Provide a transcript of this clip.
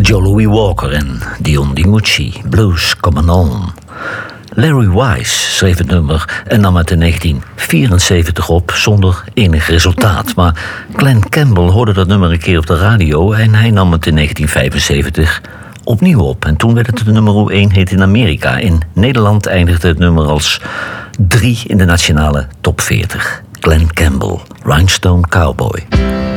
Joe Louis Walker en Dion DiMucci, Blues Coming On. Larry Wise schreef het nummer en nam het in 1974 op zonder enig resultaat. Maar Glen Campbell hoorde dat nummer een keer op de radio en hij nam het in 1975 opnieuw op. En toen werd het de nummer 1 hit in Amerika. In Nederland eindigde het nummer als 3 in de nationale top 40. Glen Campbell, Rhinestone Cowboy.